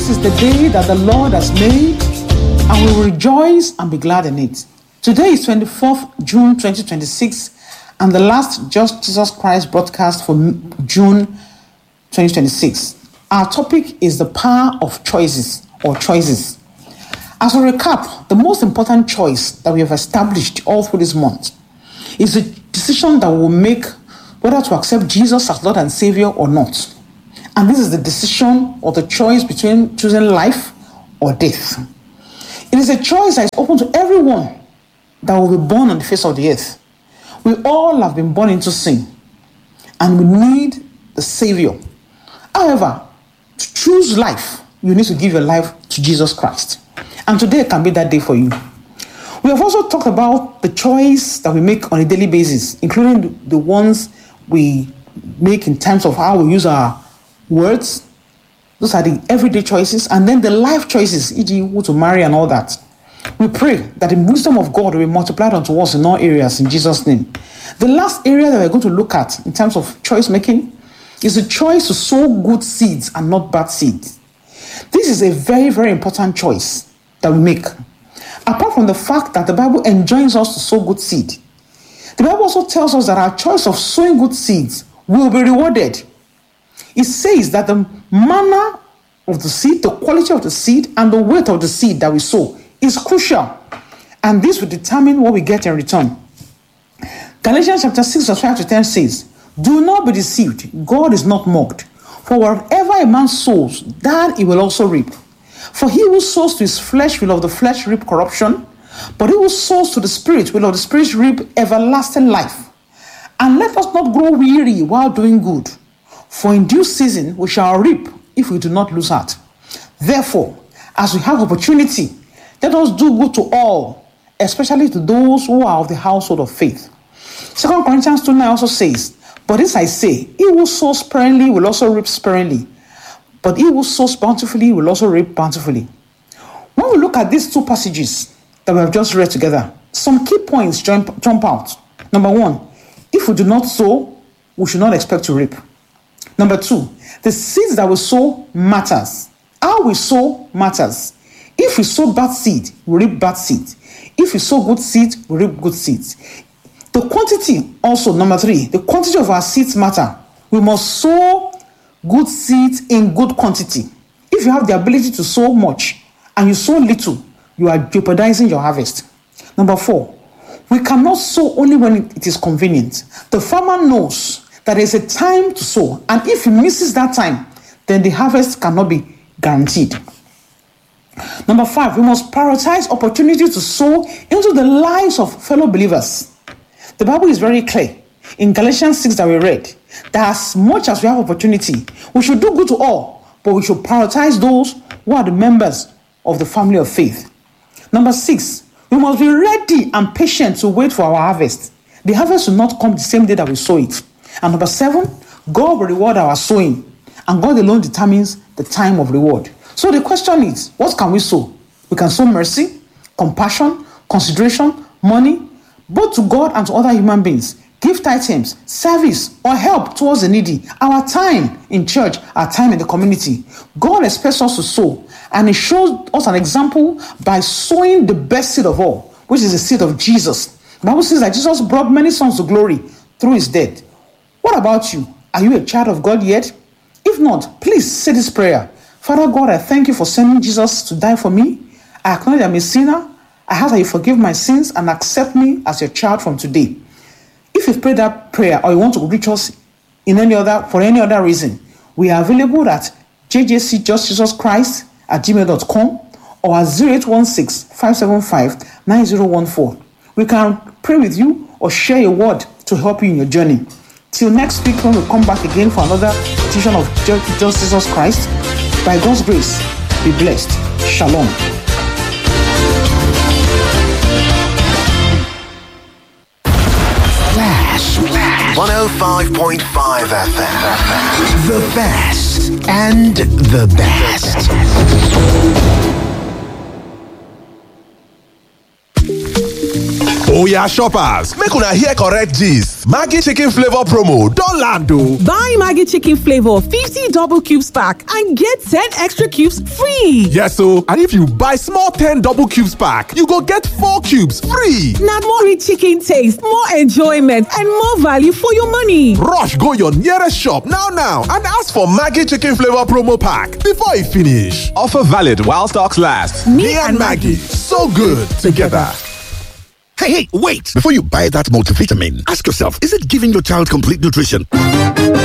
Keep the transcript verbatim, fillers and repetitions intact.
this is the day that the Lord has made, and we will rejoice and be glad in it. Today is twenty-fourth of June twenty twenty-six, and the last Just Jesus Christ broadcast for June twenty twenty-six. Our topic is the power of choices or choices. As a recap, the most important choice that we have established all through this month is the decision that we will make whether to accept Jesus as Lord and Savior or not. And this is the decision or the choice between choosing life or death. It is a choice that is open to everyone that will be born on the face of the earth. We all have been born into sin, and we need the Savior. However, to choose life, you need to give your life to Jesus Christ. And today can be that day for you. We have also talked about the choice that we make on a daily basis, including the ones we make in terms of how we use our words. Those are the everyday choices. And then the life choices, for example, who to marry and all that. We pray that the wisdom of God will be multiplied unto us in all areas in Jesus' name. The last area that we're going to look at in terms of choice making is the choice to sow good seeds and not bad seeds. This is a very, very important choice that we make. Apart from the fact that the Bible enjoins us to sow good seed, the Bible also tells us that our choice of sowing good seeds will be rewarded. It says that the manner of the seed, the quality of the seed, and the weight of the seed that we sow is crucial. And this will determine what we get in return. Galatians chapter six, verse five to ten says, "Do not be deceived, God is not mocked. For whatever a man sows, that he will also reap. For he who sows to his flesh will of the flesh reap corruption, but he who sows to the Spirit will of the Spirit reap everlasting life. And let us not grow weary while doing good, for in due season we shall reap if we do not lose heart. Therefore, as we have opportunity, let us do good to all, especially to those who are of the household of faith." Second Corinthians two nine also says, "But this I say, he who sows sparingly will also reap sparingly, but he who sows bountifully will also reap bountifully." When we look at these two passages that we have just read together, some key points jump, jump out. Number one, if we do not sow, we should not expect to reap. Number two, the seeds that we sow matters. How we sow matters. If we sow bad seed, we reap bad seed. If we sow good seed, we reap good seeds. The quantity also, number three, the quantity of our seeds matter. We must sow good seeds in good quantity. If you have the ability to sow much and you sow little, you are jeopardizing your harvest. Number four, we cannot sow only when it is convenient. The farmer knows that there is a time to sow, and if he misses that time, then the harvest cannot be guaranteed. Number five, we must prioritize opportunity to sow into the lives of fellow believers. The Bible is very clear in Galatians six that we read that as much as we have opportunity, we should do good to all, but we should prioritize those who are the members of the family of faith. Number six, we must be ready and patient to wait for our harvest. The harvest will not come the same day that we sow it. And number seven, God will reward our sowing, and God alone determines the time of reward. So the question is, what can we sow? We can sow mercy, compassion, consideration, money, both to God and to other human beings, gift items, service, or help towards the needy, our time in church, our time in the community. God expects us to sow, and He shows us an example by sowing the best seed of all, which is the seed of Jesus. The Bible says that Jesus brought many sons to glory through His death. What about you? Are you a child of God yet? If not, please say this prayer. Father God, I thank you for sending Jesus to die for me. I acknowledge I'm a sinner. I ask that you forgive my sins and accept me as your child from today. If you've prayed that prayer or you want to reach us in any other for any other reason, we are available at j j c just jesus christ at gmail dot com or at zero eight one six, five seven five, nine zero one four. We can pray with you or share a word to help you in your journey. Till next week when we come back again for another edition of Just Jesus Christ. By God's grace, be blessed. Shalom. Flash. one oh five point five F M. The best and the best. Oya shoppers, make una hear correct gist. Maggi chicken flavor promo don land o. Buy Maggi chicken flavor fifty double cubes pack and get ten extra cubes free. Yes o, and if you buy small ten double cubes pack, you go get four cubes free. Na more rich chicken taste, more enjoyment and more value for your money. Rush go your nearest shop now now and ask for Maggi chicken flavor promo pack before e finish. Offer valid while stocks last. Me, Me and Maggi, so good together. Hey, hey, wait! Before you buy that multivitamin, ask yourself, is it giving your child complete nutrition?